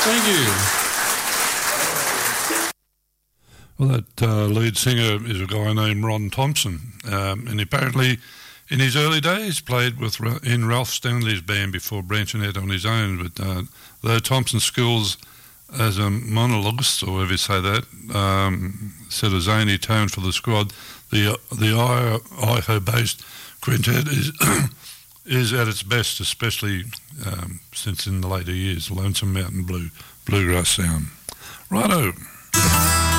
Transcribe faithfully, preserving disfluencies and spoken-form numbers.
Thank you. Well, that uh, lead singer is a guy named Ron Thompson, um, and apparently in his early days played with in Ralph Stanley's band before branching out on his own. But uh, though Thompson's skills as a monologuist, or however you say that, um, set a zany tone for the squad, the the Idaho-based quintet is is at its best, especially um, since in the later years, Lonesome Mountain Blue, bluegrass sound. Righto.